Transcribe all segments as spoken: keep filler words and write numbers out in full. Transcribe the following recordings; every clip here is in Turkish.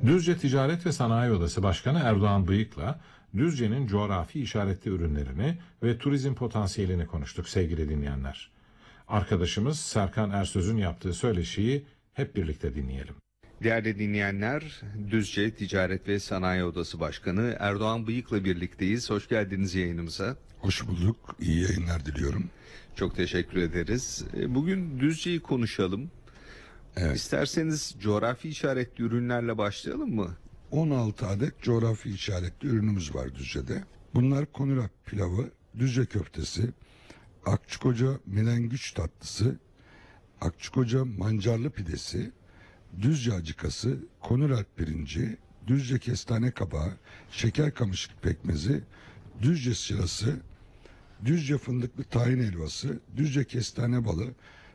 Düzce Ticaret ve Sanayi Odası Başkanı Erdoğan Bıyık'la Düzce'nin coğrafi işaretli ürünlerini ve turizm potansiyelini konuştuk sevgili dinleyenler. Arkadaşımız Serkan Ersöz'ün yaptığı söyleşiyi hep birlikte dinleyelim. Değerli dinleyenler, Düzce Ticaret ve Sanayi Odası Başkanı Erdoğan Bıyık'la birlikteyiz. Hoş geldiniz yayınımıza. Hoş bulduk. İyi yayınlar diliyorum. Çok teşekkür ederiz. Bugün Düzce'yi konuşalım. Evet. İsterseniz coğrafi işaretli ürünlerle başlayalım mı? on altı adet coğrafi işaretli ürünümüz var Düzce'de. Bunlar Konurak pilavı, Düzce köftesi, Akçakoca melengüç tatlısı, Akçakoca mancarlı pidesi, Düzce acıkası, Konurak pirinci, Düzce kestane kabağı, şeker kamışlık pekmezi, Düzce şırası, Düzce fındıklı tahin helvası, Düzce kestane balı,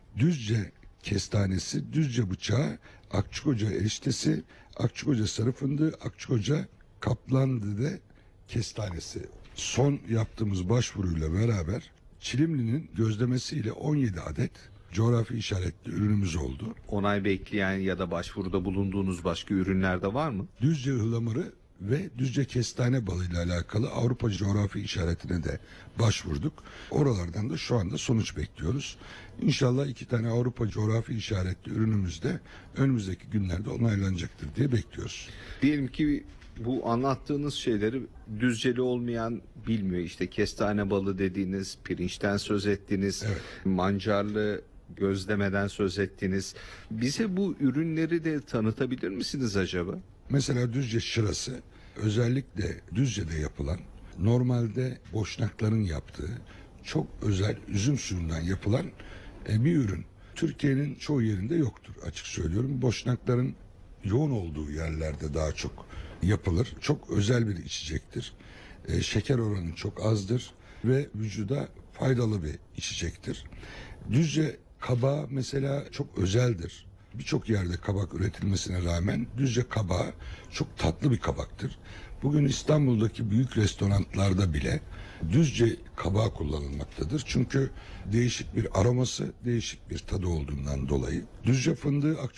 Düzce kestanesi, Düzce bıçağı, Akçakoca eriştesi, Akçakoca sarı fındığı, Akçakoca kaplandede kestanesi. Son yaptığımız başvuruyla beraber Çilimli'nin gözlemesiyle on yedi adet coğrafi işaretli ürünümüz oldu. Onay bekleyen ya da başvuruda bulunduğunuz başka ürünler de var mı? Düzce ıhlamurı ve Düzce kestane balıyla alakalı Avrupa coğrafi işaretine de başvurduk. Oralardan da şu anda sonuç bekliyoruz. İnşallah iki tane Avrupa coğrafi işaretli ürünümüz de önümüzdeki günlerde onaylanacaktır diye bekliyoruz. Diyelim ki bu anlattığınız şeyleri Düzceli olmayan bilmiyor. İşte kestane balı dediğiniz, pirinçten söz ettiniz, Evet. mancarlı gözlemeden söz ettiniz. Bize bu ürünleri de tanıtabilir misiniz acaba? Mesela Düzce şırası özellikle Düzce'de yapılan, normalde Boşnakların yaptığı çok özel üzüm suyundan yapılan e, bir ürün. Türkiye'nin çoğu yerinde yoktur açık söylüyorum. Boşnakların yoğun olduğu yerlerde daha çok yapılır. Çok özel bir içecektir. E, şeker oranı çok azdır ve vücuda faydalı bir içecektir. Düzce kabağı mesela çok özeldir. Birçok yerde kabak üretilmesine rağmen Düzce kabağı çok tatlı bir kabaktır. Bugün İstanbul'daki büyük restoranlarda bile Düzce kabağı kullanılmaktadır. Çünkü değişik bir aroması, değişik bir tadı olduğundan dolayı. Düzce fındığı